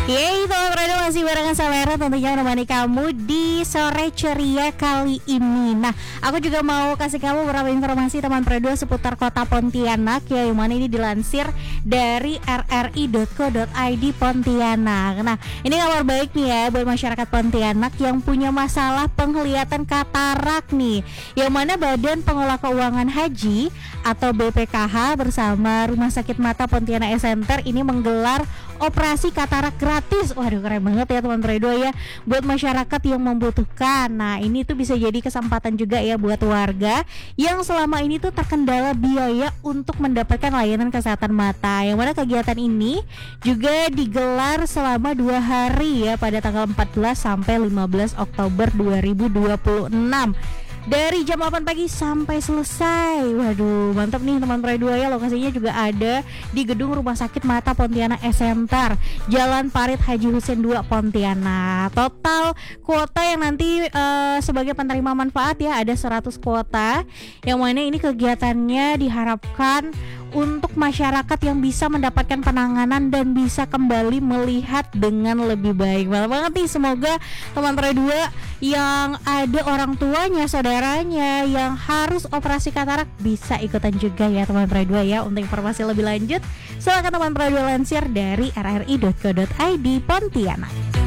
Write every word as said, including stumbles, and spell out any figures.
Yeay, teman Fredo masih barengan sama Era tentunya menemani kamu di sore ceria kali ini. Nah, aku juga mau kasih kamu beberapa informasi teman Fredo seputar kota Pontianak ya, yang mana ini dilansir dari r r i dot co dot i d Pontianak. Nah, ini kabar baik nih ya buat masyarakat Pontianak yang punya masalah penglihatan katarak nih, yang mana Badan Pengelola Keuangan Haji atau B P K H bersama Rumah Sakit Mata Pontianak Center ini menggelar operasi katarak gratis. Waduh, keren banget ya teman Fredo ya, buat masyarakat yang membutuhkan. Nah, ini tuh bisa jadi kesempatan juga ya buat warga yang selama ini tuh terkendala biaya untuk mendapatkan layanan kesehatan mata. Yang mana kegiatan ini juga digelar selama dua hari ya, pada tanggal empat belas sampai lima belas Oktober dua ribu dua puluh enam. Dari jam delapan pagi sampai selesai. Waduh, mantap nih teman Fredo ya. Lokasinya juga ada di gedung Rumah Sakit Mata Pontianak Center, Jalan Parit Haji Husein dua Pontianak. Total kuota yang nanti uh, sebagai penerima manfaat ya ada seratus kuota, yang mana ini kegiatannya diharapkan untuk masyarakat yang bisa mendapatkan penanganan dan bisa kembali melihat dengan lebih baik. Mantap banget nih, semoga teman Fredo yang ada orang tuanya, saudaranya yang harus operasi katarak bisa ikutan juga ya teman Fredo ya. Untuk informasi lebih lanjut silakan teman Fredo lansir dari r r i dot co dot i d Pontianak.